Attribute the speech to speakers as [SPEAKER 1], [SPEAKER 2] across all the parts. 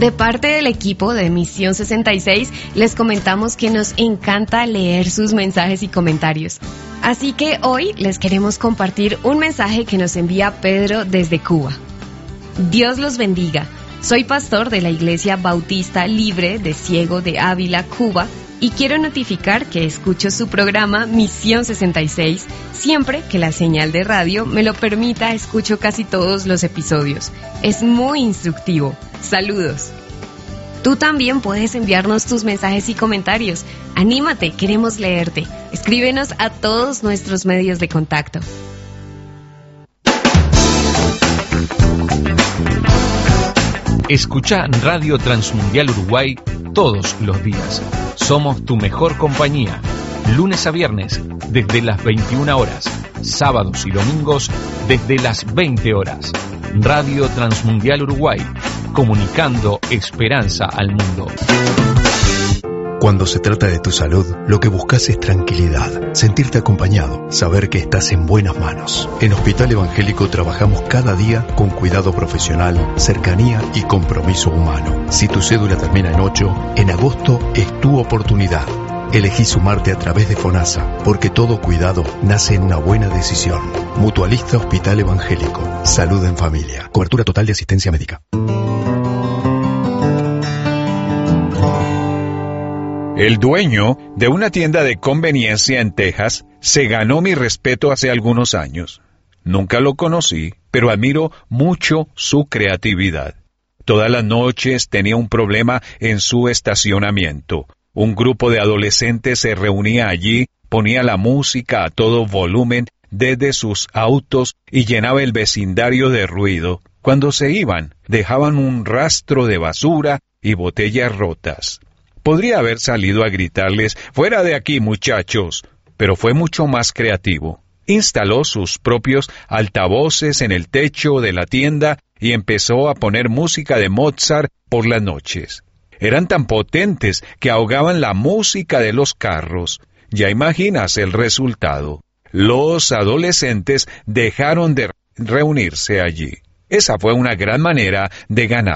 [SPEAKER 1] De parte del equipo de Misión 66, les comentamos que nos encanta leer sus mensajes y comentarios. Así que hoy les queremos compartir un mensaje que nos envía Pedro desde Cuba. Dios los bendiga. Soy pastor de la Iglesia Bautista Libre de Ciego de Ávila, Cuba, y quiero notificar que escucho su programa Misión 66. Siempre que la señal de radio me lo permita, escucho casi todos los episodios. Es muy instructivo. Saludos. Tú también puedes enviarnos tus mensajes y comentarios. Anímate, queremos leerte. Escríbenos a todos nuestros medios de contacto.
[SPEAKER 2] Escucha Radio Transmundial Uruguay todos los días. Somos tu mejor compañía. Lunes a viernes, desde las 21 horas. Sábados y domingos, desde las 20 horas. Radio Transmundial Uruguay, comunicando esperanza al mundo.
[SPEAKER 3] Cuando se trata de tu salud, lo que buscas es tranquilidad, sentirte acompañado, saber que estás en buenas manos. En Hospital Evangélico trabajamos cada día con cuidado profesional, cercanía y compromiso humano. Si tu cédula termina en 8, en agosto es tu oportunidad. Elegí sumarte a través de FONASA, porque todo cuidado nace en una buena decisión. Mutualista Hospital Evangélico. Salud en familia. Cobertura total de asistencia médica.
[SPEAKER 4] El dueño de una tienda de conveniencia en Texas se ganó mi respeto hace algunos años. Nunca lo conocí, pero admiro mucho su creatividad. Todas las noches tenía un problema en su estacionamiento. Un grupo de adolescentes se reunía allí, ponía la música a todo volumen desde sus autos y llenaba el vecindario de ruido. Cuando se iban, dejaban un rastro de basura y botellas rotas. Podría haber salido a gritarles, «¡Fuera de aquí, muchachos!», pero fue mucho más creativo. Instaló sus propios altavoces en el techo de la tienda y empezó a poner música de Mozart por las noches. Eran tan potentes que ahogaban la música de los carros. Ya imaginas el resultado. Los adolescentes dejaron de reunirse allí. Esa fue una gran manera de ganar.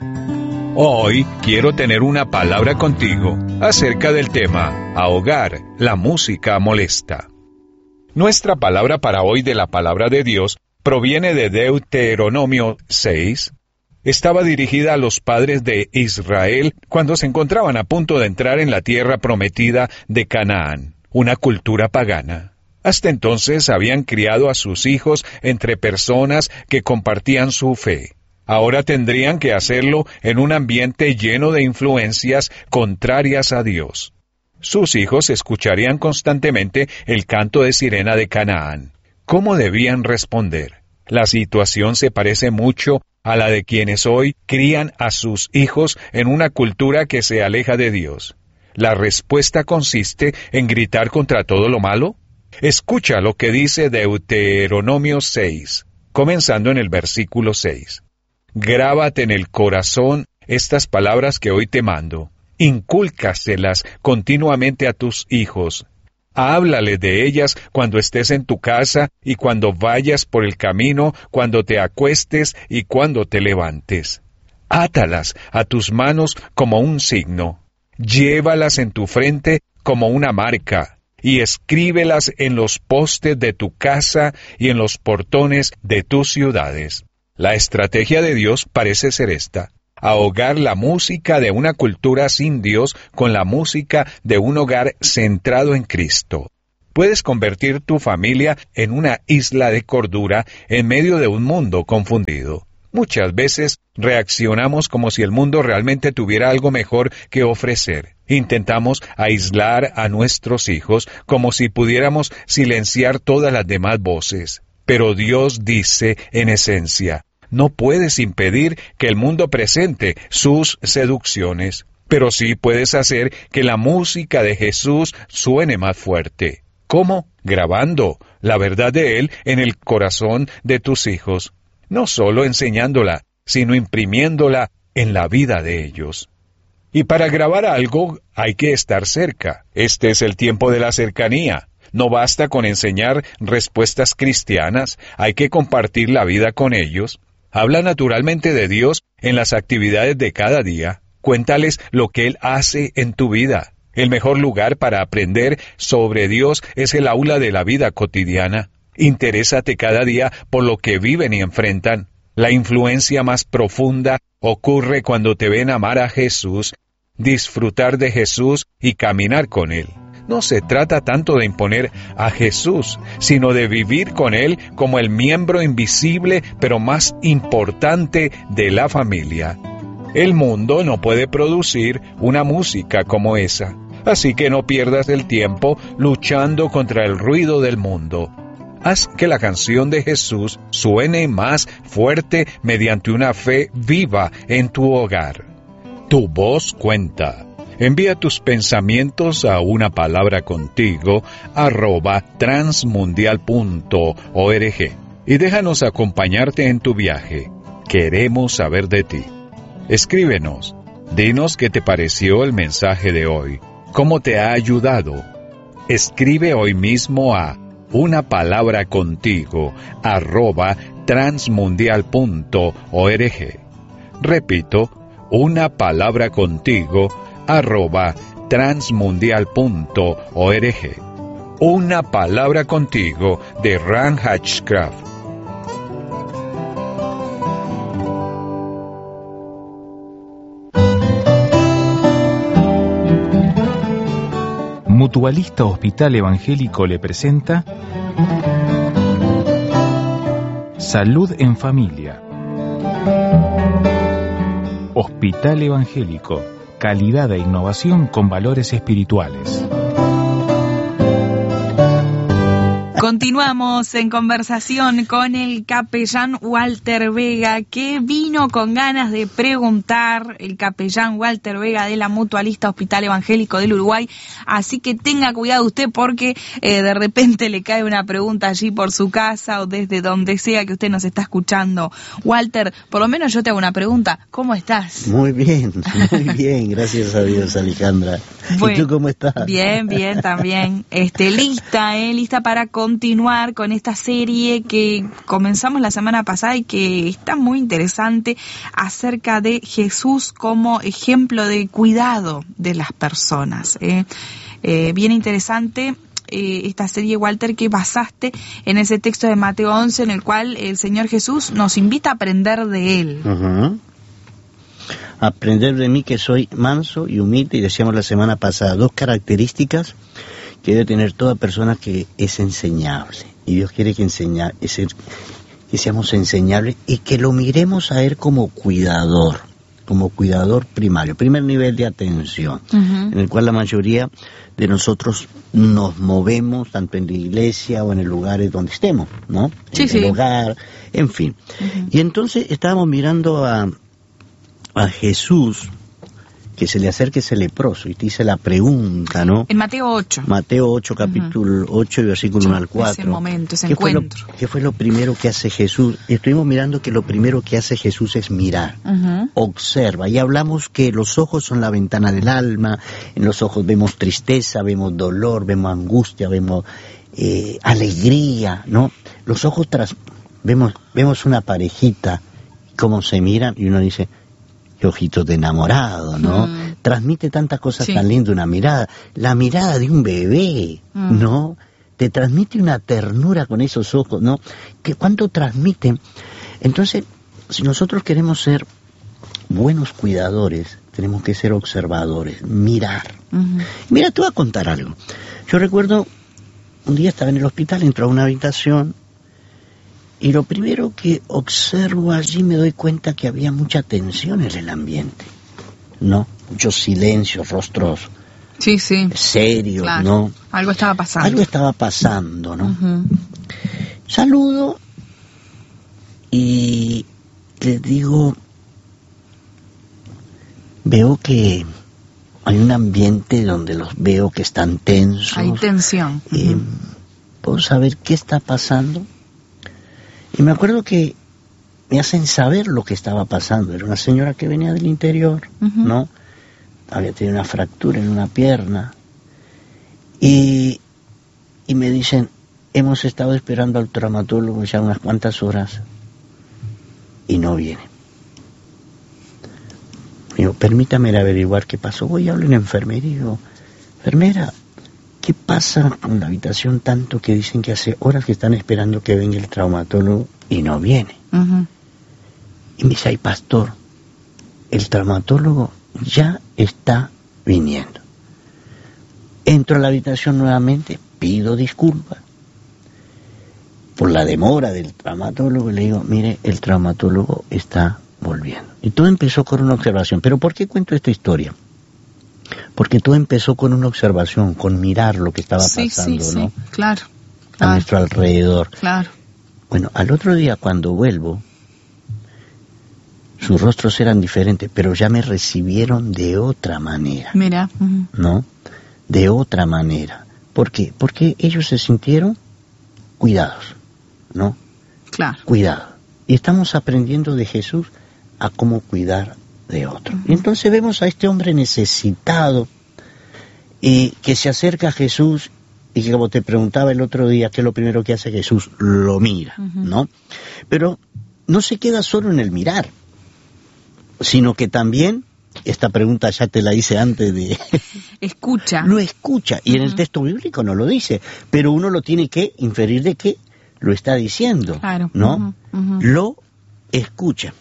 [SPEAKER 4] Hoy quiero tener una palabra contigo acerca del tema ahogar la música molesta. Nuestra palabra para hoy de la palabra de Dios proviene de Deuteronomio 6. Estaba dirigida a los padres de Israel cuando se encontraban a punto de entrar en la tierra prometida de Canaán, una cultura pagana. Hasta entonces habían criado a sus hijos entre personas que compartían su fe. Ahora tendrían que hacerlo en un ambiente lleno de influencias contrarias a Dios. Sus hijos escucharían constantemente el canto de sirena de Canaán. ¿Cómo debían responder? La situación se parece mucho a la de quienes hoy crían a sus hijos en una cultura que se aleja de Dios. ¿La respuesta consiste en gritar contra todo lo malo? Escucha lo que dice Deuteronomio 6, comenzando en el versículo 6. Grábate en el corazón estas palabras que hoy te mando. Incúlcaselas continuamente a tus hijos. Háblale de ellas cuando estés en tu casa y cuando vayas por el camino, cuando te acuestes y cuando te levantes. Átalas a tus manos como un signo. Llévalas en tu frente como una marca y escríbelas en los postes de tu casa y en los portones de tus ciudades. La estrategia de Dios parece ser esta: ahogar la música de una cultura sin Dios con la música de un hogar centrado en Cristo. Puedes convertir tu familia en una isla de cordura en medio de un mundo confundido. Muchas veces reaccionamos como si el mundo realmente tuviera algo mejor que ofrecer. Intentamos aislar a nuestros hijos como si pudiéramos silenciar todas las demás voces. Pero Dios dice en esencia: no puedes impedir que el mundo presente sus seducciones, pero sí puedes hacer que la música de Jesús suene más fuerte. ¿Cómo? Grabando la verdad de Él en el corazón de tus hijos. No solo enseñándola, sino imprimiéndola en la vida de ellos. Y para grabar algo hay que estar cerca. Este es el tiempo de la cercanía. No basta con enseñar respuestas cristianas, hay que compartir la vida con ellos. Habla naturalmente de Dios en las actividades de cada día. Cuéntales lo que Él hace en tu vida. El mejor lugar para aprender sobre Dios es el aula de la vida cotidiana. Interésate cada día por lo que viven y enfrentan. La influencia más profunda ocurre cuando te ven amar a Jesús, disfrutar de Jesús y caminar con Él. No se trata tanto de imponer a Jesús, sino de vivir con Él como el miembro invisible pero más importante de la familia. El mundo no puede producir una música como esa, así que no pierdas el tiempo luchando contra el ruido del mundo. Haz que la canción de Jesús suene más fuerte mediante una fe viva en tu hogar. Tu voz cuenta. Envía tus pensamientos a unapalabracontigo@transmundial.org y déjanos acompañarte en tu viaje. Queremos saber de ti. Escríbenos. Dinos qué te pareció el mensaje de hoy. ¿Cómo te ha ayudado? Escribe hoy mismo a unapalabracontigo@transmundial.org. Repito, unapalabracontigo@transmundial.org. Una palabra contigo de Ran Hatchcraft.
[SPEAKER 2] Mutualista Hospital Evangélico le presenta Salud en Familia. Hospital Evangélico, calidad e innovación con valores espirituales.
[SPEAKER 5] Continuamos en conversación con el capellán Walter Vega, que vino con ganas de preguntar, el capellán Walter Vega de la Mutualista Hospital Evangélico del Uruguay, así que tenga cuidado usted porque de repente le cae una pregunta allí por su casa o desde donde sea que usted nos está escuchando. Walter, por lo menos yo te hago una pregunta, ¿cómo estás?
[SPEAKER 6] Muy bien, gracias a Dios, Alejandra. Bueno, ¿y tú cómo estás?
[SPEAKER 5] Bien, también. Lista para continuar con esta serie que comenzamos la semana pasada y que está muy interesante acerca de Jesús como ejemplo de cuidado de las personas. Bien interesante esta serie, Walter, que basaste en ese texto de Mateo 11 en el cual el Señor Jesús nos invita a aprender de Él.
[SPEAKER 6] Uh-huh. Aprender de mí que soy manso y humilde, y decíamos la semana pasada, 2 características que debe tener toda persona que es enseñable. Y Dios quiere que seamos enseñables y que lo miremos a Él como cuidador primario, primer nivel de atención, uh-huh, en el cual la mayoría de nosotros nos movemos, tanto en la iglesia o en el lugar donde estemos, ¿no? En el hogar, en fin. Uh-huh. Y entonces estábamos mirando a Jesús, que se le acerca ese leproso y te hice la pregunta, ¿no?
[SPEAKER 5] En Mateo 8.
[SPEAKER 6] Mateo 8, capítulo 8 y versículo 1 al 4.
[SPEAKER 5] Ese momento, ese encuentro.
[SPEAKER 6] ¿Qué fue lo primero que hace Jesús? Estuvimos mirando que lo primero que hace Jesús es mirar, uh-huh, observa. Y hablamos que los ojos son la ventana del alma, en los ojos vemos tristeza, vemos dolor, vemos angustia, vemos alegría, ¿no? Los ojos vemos una parejita, cómo se miran y uno dice, ojitos de enamorado, ¿no? Transmite tantas cosas tan lindas una mirada. La mirada de un bebé, ¿no? Te transmite una ternura con esos ojos, ¿no? ¿Cuánto transmiten? Entonces, si nosotros queremos ser buenos cuidadores, tenemos que ser observadores, mirar. Uh-huh. Mira, te voy a contar algo. Yo recuerdo, un día estaba en el hospital, entro a una habitación, y lo primero que observo allí me doy cuenta que había mucha tensión en el ambiente, ¿no? Muchos silencios, rostros serios, claro, ¿no?
[SPEAKER 5] Algo estaba pasando,
[SPEAKER 6] ¿no?
[SPEAKER 5] Uh-huh.
[SPEAKER 6] Saludo y les digo, veo que hay un ambiente donde los veo que están tensos.
[SPEAKER 5] Hay tensión. Uh-huh.
[SPEAKER 6] ¿Puedo saber qué está pasando? Y me acuerdo que me hacen saber lo que estaba pasando. Era una señora que venía del interior, uh-huh, ¿no? Había tenido una fractura en una pierna. Y me dicen, hemos estado esperando al traumatólogo ya unas cuantas horas y no viene. Digo, permítame ir a averiguar qué pasó. Voy a hablar en la enfermería y digo, enfermera, ¿qué pasa con la habitación tanto que dicen que hace horas que están esperando que venga el traumatólogo y no viene? Uh-huh. Y me dice, ay, pastor, el traumatólogo ya está viniendo. Entro a la habitación nuevamente, pido disculpas por la demora del traumatólogo y le digo, mire, el traumatólogo está volviendo. Y todo empezó con una observación. ¿Pero por qué cuento esta historia? Porque todo empezó con una observación, con mirar lo que estaba pasando, ¿no?
[SPEAKER 5] Sí, claro.
[SPEAKER 6] A nuestro alrededor.
[SPEAKER 5] Claro.
[SPEAKER 6] Bueno, al otro día cuando vuelvo, sus rostros eran diferentes, pero ya me recibieron de otra manera.
[SPEAKER 5] Mira. Uh-huh.
[SPEAKER 6] ¿No? De otra manera. ¿Por qué? Porque ellos se sintieron cuidados, ¿no?
[SPEAKER 5] Claro.
[SPEAKER 6] Cuidados. Y estamos aprendiendo de Jesús a cómo cuidar de otro. Uh-huh. Y entonces vemos a este hombre necesitado y que se acerca a Jesús y que, como te preguntaba el otro día, ¿qué es lo primero que hace Jesús? Lo mira, uh-huh. ¿no? Pero no se queda solo en el mirar, sino que también, esta pregunta ya te la hice antes de...
[SPEAKER 5] Escucha.
[SPEAKER 6] Lo escucha, y en el texto bíblico no lo dice, pero uno lo tiene que inferir de que lo está diciendo,
[SPEAKER 5] claro.
[SPEAKER 6] ¿no?
[SPEAKER 5] Uh-huh.
[SPEAKER 6] Lo escucha.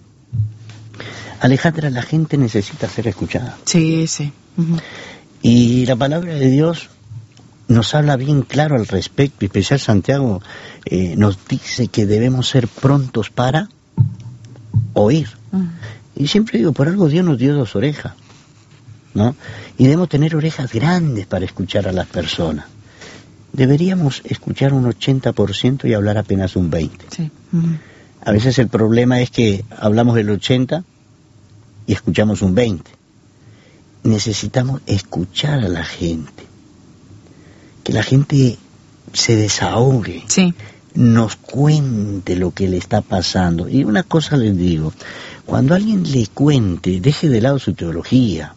[SPEAKER 6] Alejandra, la gente necesita ser escuchada.
[SPEAKER 5] Sí, sí. Uh-huh.
[SPEAKER 6] Y la palabra de Dios nos habla bien claro al respecto, especial Santiago nos dice que debemos ser prontos para oír. Uh-huh. Y siempre digo, por algo Dios nos dio 2 orejas, ¿no? Y debemos tener orejas grandes para escuchar a las personas. Deberíamos escuchar un 80% y hablar apenas un 20%.
[SPEAKER 5] Sí. Uh-huh.
[SPEAKER 6] A veces el problema es que hablamos del 80% y escuchamos un 20%. Necesitamos escuchar a la gente. Que la gente se desahogue.
[SPEAKER 5] Sí.
[SPEAKER 6] Nos cuente lo que le está pasando. Y una cosa les digo, cuando alguien le cuente, deje de lado su teología,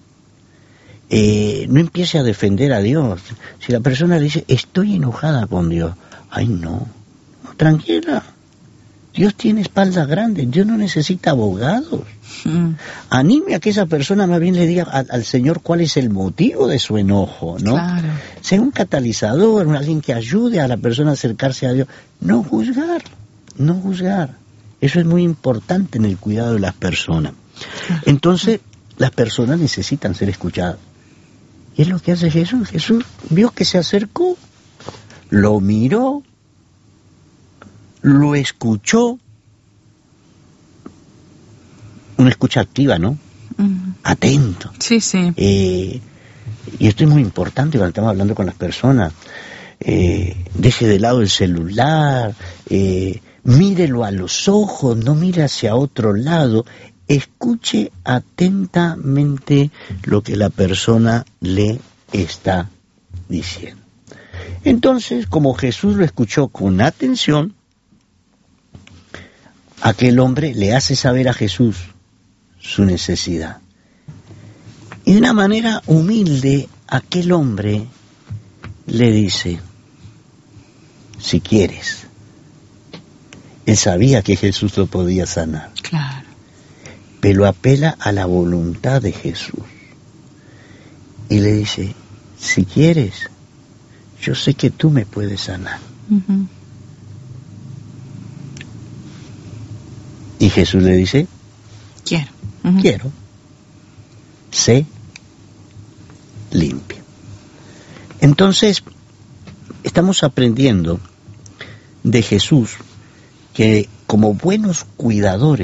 [SPEAKER 6] no empiece a defender a Dios. Si la persona le dice, estoy enojada con Dios, ay no, tranquila, Dios tiene espaldas grandes, Dios no necesita abogados. Anime a que esa persona más bien le diga al Señor cuál es el motivo de su enojo, ¿no?
[SPEAKER 5] Claro.
[SPEAKER 6] Sea un catalizador, alguien que ayude a la persona a acercarse a Dios. No juzgar. Eso es muy importante en el cuidado de las personas. Entonces, las personas necesitan ser escuchadas. Y es lo que hace Jesús. Jesús vio que se acercó, lo miró, lo escuchó. Una escucha activa, ¿no? Uh-huh. Atento.
[SPEAKER 5] Sí, sí.
[SPEAKER 6] Y esto es muy importante cuando estamos hablando con las personas. Deje de lado el celular, mírelo a los ojos, no mire hacia otro lado. Escuche atentamente lo que la persona le está diciendo. Entonces, como Jesús lo escuchó con atención, aquel hombre le hace saber a Jesús su necesidad. Y de una manera humilde, aquel hombre le dice, si quieres. Él sabía que Jesús lo podía sanar.
[SPEAKER 5] Claro.
[SPEAKER 6] Pero apela a la voluntad de Jesús. Y le dice, si quieres, yo sé que tú me puedes sanar. Uh-huh. Y Jesús le dice,
[SPEAKER 5] quiero. Uh-huh.
[SPEAKER 6] Quiero. Sé limpio. Entonces, estamos aprendiendo de Jesús que como buenos cuidadores